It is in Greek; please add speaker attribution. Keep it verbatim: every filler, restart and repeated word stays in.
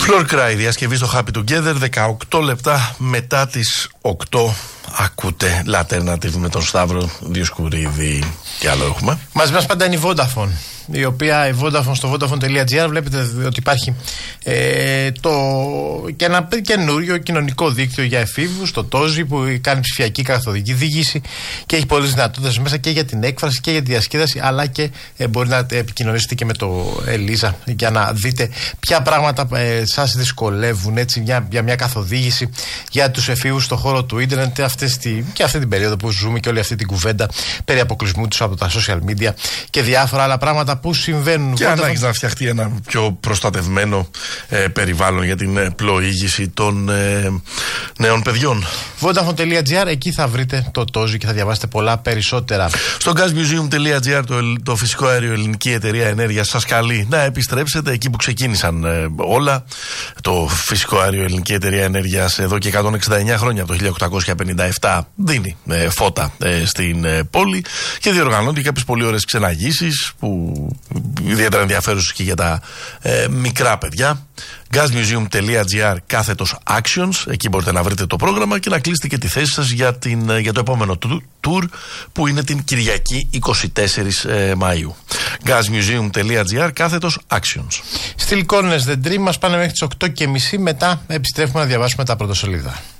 Speaker 1: Floor Cry, διασκευή στο Happy Together, δεκαοκτώ λεπτά μετά τις οκτώ. Ακούτε Alternative με τον Σταύρο Διοσκουρίδη. Τι άλλο έχουμε?
Speaker 2: Μαζί μας πάντα είναι η Vodafone, η οποία η Vodafone στο vodafone.gr βλέπετε ότι υπάρχει ε, το, και ένα καινούριο κοινωνικό δίκτυο για εφήβους, το Τόζι, που κάνει ψηφιακή καθοδήγηση και έχει πολλές δυνατότητες μέσα και για την έκφραση και για τη διασκέδαση, αλλά και ε, μπορεί να επικοινωνήσετε και με το Ελίζα για να δείτε ποια πράγματα ε, σας δυσκολεύουν, έτσι, για, για μια καθοδήγηση για τους εφήβους στον χώρο του ίντερνετ αυτές τη, και αυτή την περίοδο που ζούμε και όλη αυτή την κουβέντα περί αποκλεισμού τους από τα social media και διάφορα άλλα πράγματα που συμβαίνουν.
Speaker 1: Και ανάγκη να φτιαχτεί ένα πιο προστατευμένο ε, περιβάλλον για την ε, πλοήγηση των ε, νέων παιδιών.
Speaker 2: Vodafone.gr, εκεί θα βρείτε το Τόζι και θα διαβάσετε πολλά περισσότερα.
Speaker 1: Στο gasmuseum.gr, το, το φυσικό αέριο ελληνική εταιρεία ενέργειας σας καλεί να επιστρέψετε εκεί που ξεκίνησαν ε, όλα. Το φυσικό αέριο ελληνική εταιρεία ενέργειας εδώ και εκατόν εξήντα εννιά χρόνια, από το χίλια οκτακόσια πενήντα επτά, δίνει ε, φώτα ε, στην ε, πόλη και διοργανώνει κάποιες πολύ ωραίες ξεναγήσεις που ιδιαίτερα ενδιαφέρουσες και για τα ε, μικρά παιδιά. gasmuseum.gr κάθετος actions, εκεί μπορείτε να βρείτε το πρόγραμμα και να κλείσετε και τη θέση σας για, την, για το επόμενο tour που είναι την Κυριακή εικοστή τέταρτη ε, Μαΐου. gasmuseum.gr κάθετος actions.
Speaker 2: Still Corners The Dream μας πάνε μέχρι τις οκτώ και μισή, μετά επιστρέφουμε να διαβάσουμε τα πρωτοσελίδα.